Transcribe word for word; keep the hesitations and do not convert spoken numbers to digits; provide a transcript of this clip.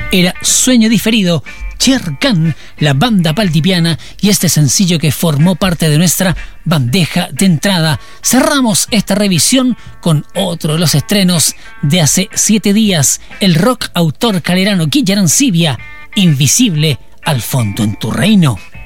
era Sueño Diferido, Sher Khan, la banda paldipiana, y este sencillo que formó parte de nuestra bandeja de entrada. Cerramos esta revisión con otro de los estrenos de hace siete días, el rock autor calerano Guille Arancibia, Invisible al fondo en tu reino.